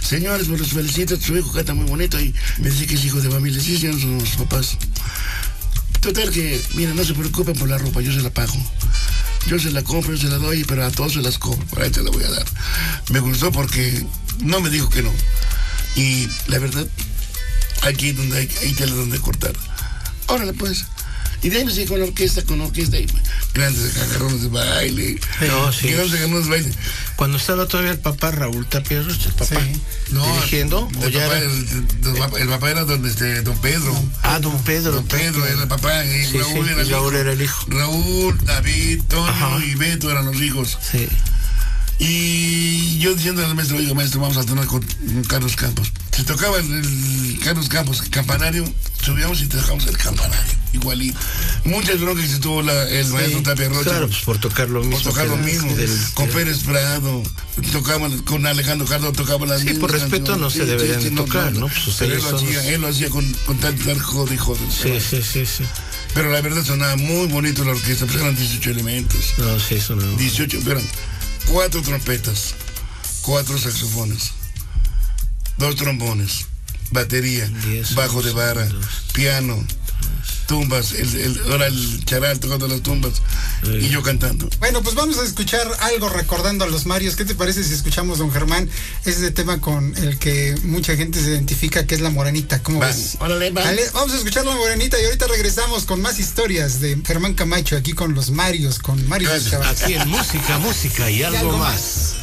señores, pues los felicito, su hijo canta muy bonito y me dice que es hijo de familia, sí, señores, son los papás. Total que, mira, no se preocupen por la ropa, yo se la pago. Yo se la compro, yo se la doy, pero a todos se las compro, por ahí te la voy a dar. Me gustó porque no me dijo que no. Y la verdad, aquí donde hay tela donde cortar. Órale pues. Y de ahí nos sigue con orquesta, y grandes agarrones de baile. No, sí. Grandes agarrones de baile. Cuando estaba todavía el papá Raúl Tapia Rocha, el papá, Sí. No, dirigiendo, o ya papá, era... el papá era don Pedro. Don Pedro. Don Pedro era el papá y Sí, Raúl, sí, era, el Raúl hijo. era el hijo. Raúl, David, Toño Ajá. y Beto eran los hijos. Sí. Y yo diciendo al maestro, oiga maestro, vamos a tener con Carlos Campos. Se tocaba el Carlos Campos, el campanario, subíamos y tocamos el campanario, igualito. Muchas broncas que se tuvo el maestro Tapia Rocha. Claro, pues por tocar lo mismo. Por tocar lo mismo, con Pérez Prado, tocaban con Alejandro Cardo, tocaban las Sí, mismas por respeto canciones. no se deberían de tocar, ¿no? Pues pero ustedes él lo hacía con tal joder. Sí. Pero la verdad sonaba muy bonito la orquesta, pues eran 18 elementos. No, sí, eso no. 18, eran 4 trompetas, 4 saxofones, 2 trombones, batería, 10, bajo de vara, 2, piano, tumbas, ahora el charal tocando las tumbas y yo cantando. Bueno, pues vamos a escuchar algo recordando a los Marios. ¿Qué te parece si escuchamos, don Germán, ese tema con el que mucha gente se identifica, que es La Morenita? ¿Cómo ves? Órale, va. Vale, vamos a escuchar La Morenita y ahorita regresamos con más historias de Germán Camacho aquí con los Marios, con Marios Gracias. Chaval. Aquí en música y algo más.